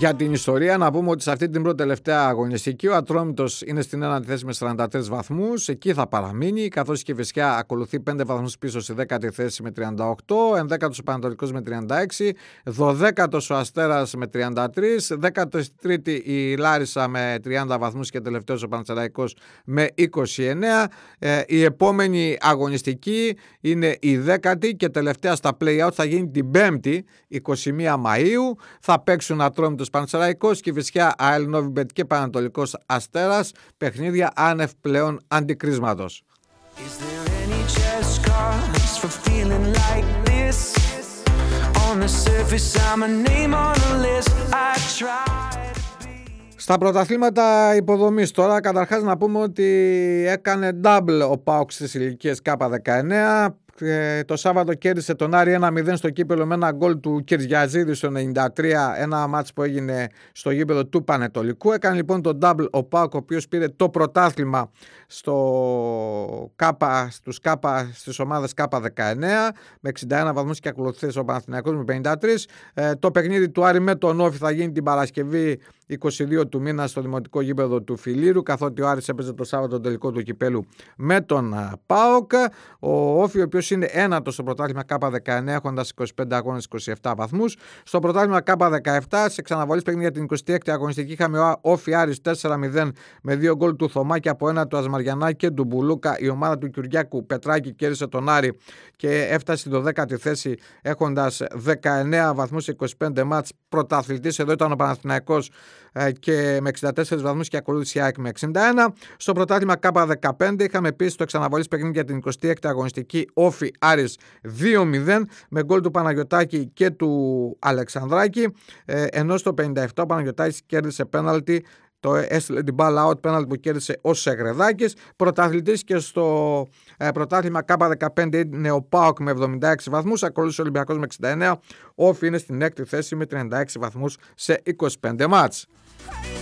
Για την ιστορία, να πούμε ότι σε αυτή την πρώτη τελευταία αγωνιστική ο Ατρόμητος είναι στην ένατη θέση με 43 βαθμούς. Εκεί θα παραμείνει, καθώς η Κηφισιά ακολουθεί 5 βαθμούς πίσω στη 10η θέση με 38, 11ος ο Πανατολικός με 36, 12ος ο Αστέρας με 33, 13η η Λάρισα με 30 βαθμούς και τελευταίος ο Πανσεραϊκός με 29. Η επόμενη αγωνιστική είναι η 10η και τελευταία στα play-out, θα γίνει την 5η 21 Μαΐου. Θα παίξουν Ατρόμητος Πανσεραϊκός, Κηφισιά ΑΕΛ Νόβιμπετ και Πανατολικός Αστέρας, παιχνίδια άνευ πλέον αντικρίσματος. Στα πρωταθλήματα υποδομής τώρα, καταρχάς να πούμε ότι έκανε double ο ΠΑΟΚ στις ηλικίες K19. Το Σάββατο κέρδισε τον Άρη 1-0 στο κύπελο με ένα γκολ του Κυριακζίδη στο 93, ένα μάτς που έγινε στο γήπεδο του Πανετολικού. Έκανε λοιπόν το double ο ΠΑΟΚ, ο οποίος πήρε το πρωτάθλημα στις ομάδες K19 με 61 βαθμούς και ακολουθήσε ο Παναθηναϊκός με 53. Το παιχνίδι του Άρη με τον Όφη θα γίνει την Παρασκευή 22 του μήνα στο δημοτικό γήπεδο του Φιλήρου, καθότι ο Άρης έπαιζε το Σάββατο τον τελικό του κυπέλου με τον ΠΑΟΚ. Ο Όφη, ο οποίος είναι ένατος στο πρωτάθλημα K19 έχοντας 25 αγώνες 27 βαθμούς. Στο πρωτάθλημα K17 σε ξαναβολής παιχνίδια την 26η αγωνιστική είχαμε ο Όφη Άρης 4-0 με 2 γκολ του Θωμά και από ένα του Ασμαριανά και του Μπουλούκα. Η ομάδα του Κυριάκου Πετράκη κέρδισε τον Άρη και έφτασε στη 12η θέση έχοντας 19 βαθμούς 25 μάτς. Πρωταθλητής εδώ ήταν ο Παναθηναϊκός και με 64 βαθμούς και ακολούθησε η ΑΕΚ με 61. Στο πρωτάθλημα K15 είχαμε επίσης το εξαναβολής παιχνίδι για την 26η αγωνιστική Όφη Άρης 2-0 με γκολ του Παναγιωτάκη και του Αλεξανδράκη, ενώ στο 57 ο Παναγιωτάκης κέρδισε πέναλτι, το έστειλε την μπάλα out, πέναλτι που κέρδισε ο Σεγρεδάκης. Πρωταθλητής και στο πρωτάθλημα K15 είναι ο ΠΑΟΚ με 76 βαθμούς, ακολούθησε ο Ολυμπιακός με 69, Όφη είναι στην 6η θέση με 36 βαθμούς σε 25 μάτς.